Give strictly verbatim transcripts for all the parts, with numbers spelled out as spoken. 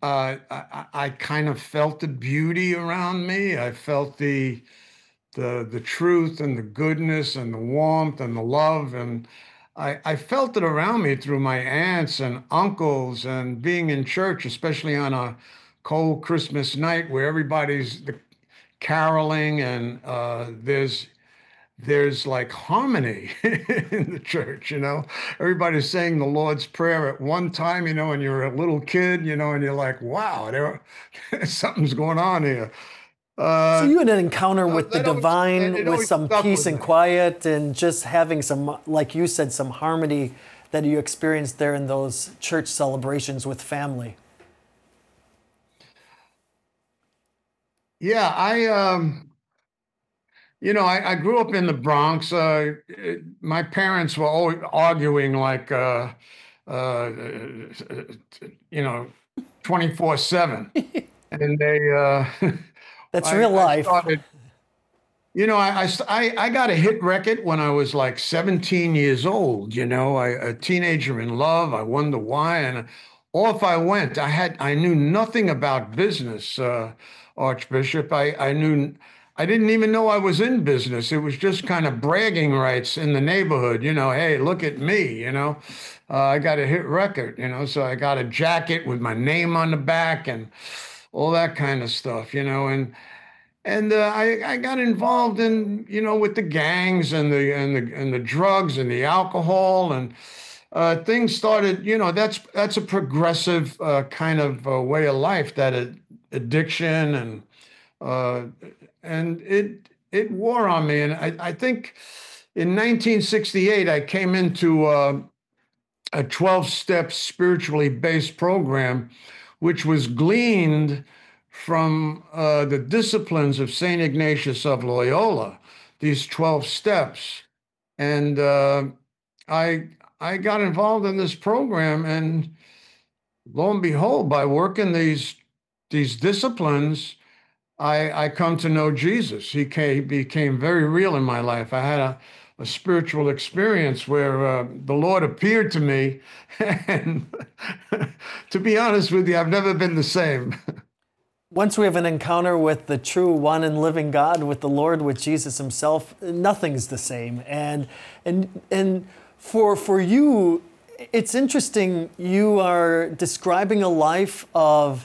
uh, I, I kind of felt the beauty around me. I felt the the the truth and the goodness and the warmth and the love, and I, I felt it around me through my aunts and uncles and being in church, especially on a cold Christmas night where everybody's the caroling and uh, there's there's like harmony in the church, you know. Everybody's saying the Lord's Prayer at one time, you know, and you're a little kid, you know, and you're like, wow, there, something's going on here. So Uh, you had an encounter uh, with the that always, divine, it with always some stuck peace with and me. quiet, and just having some, like you said, some harmony that you experienced there in those church celebrations with family. Yeah, I, um, you know, I, I grew up in the Bronx. Uh, it- my parents were always arguing like, uh, uh, you know, twenty-four seven. And they, uh, That's I, real I life. started, you know, I, I, I I got a hit record when I was like seventeen years old, you know, I, a teenager in love. I wonder why. And off I went. I had, I knew nothing about business, uh, Archbishop. I, I knew, I didn't even know I was in business. It was just kind of bragging rights in the neighborhood, you know, hey, look at me, you know. Uh, I got a hit record, you know, so I got a jacket with my name on the back and all that kind of stuff, you know, and and uh, I, I got involved in, you know, with the gangs and the and the and the drugs and the alcohol, and uh, things started. You know, that's that's a progressive uh, kind of uh, way of life. That ad- addiction and uh, and it it wore on me. And I, I think in nineteen sixty-eight I came into uh, a twelve-step spiritually based program, which was gleaned from uh, the disciplines of Saint Ignatius of Loyola, these twelve steps. And uh, I, I got involved in this program, and lo and behold, by working these, these disciplines, I, I come to know Jesus. He came, became very real in my life. I had a, a spiritual experience where uh, the Lord appeared to me. And to be honest with you, I've never been the same. Once we have an encounter with the true one and living God, with the Lord, with Jesus himself, nothing's the same. And and and for for you, it's interesting, you are describing a life of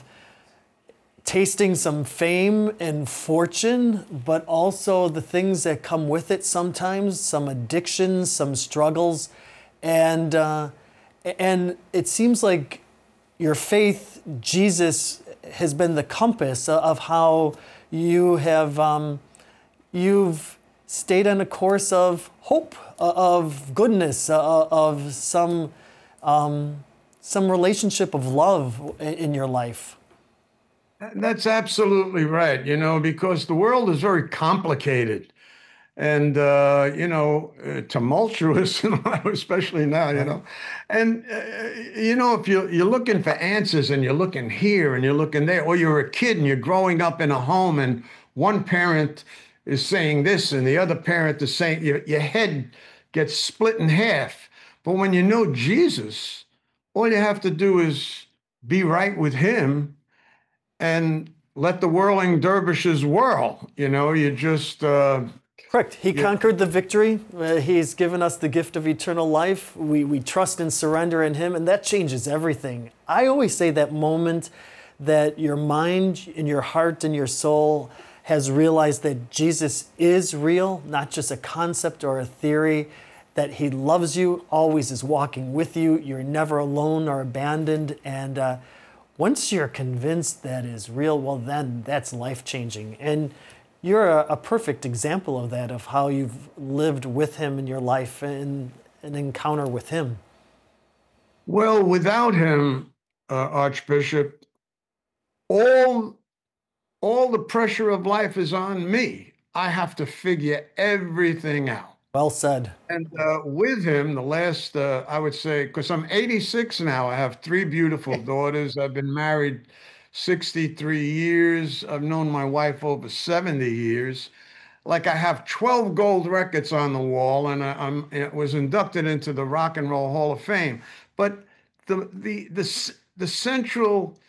tasting some fame and fortune, but also the things that come with it sometimes, some addictions, some struggles. And uh, and it seems like your faith, Jesus, has been the compass of how you have um, you've stayed on a course of hope, uh, of goodness, uh, of some um, some relationship of love in your life. That's absolutely right, you know, because the world is very complicated and, uh, you know, uh, tumultuous, especially now, you Right. know. And, uh, you know, if you, you're looking for answers and you're looking here and you're looking there, or you're a kid and you're growing up in a home and one parent is saying this and the other parent is saying, your, your head gets split in half. But when you know Jesus, all you have to do is be right with him and let the whirling dervishes whirl. You know, you just uh, Correct. He you, conquered the victory. Uh, he's given us the gift of eternal life. We, we trust and surrender in him, and that changes everything. I always say that moment that your mind and your heart and your soul has realized that Jesus is real, not just a concept or a theory, that he loves you, always is walking with you. You're never alone or abandoned. And uh, once you're convinced that is real, well, then that's life changing. And you're a, a perfect example of that, of how you've lived with him in your life and an encounter with him. well, without him, uh, Archbishop, all all the pressure of life is on me. I have to figure everything out. Well said. And uh, with him, the last, uh, I would say, because I'm eighty-six now, I have three beautiful daughters. I've been married sixty-three years. I've known my wife over seventy years. Like I have twelve gold records on the wall, and I, I'm I was inducted into the Rock and Roll Hall of Fame. But the the the the central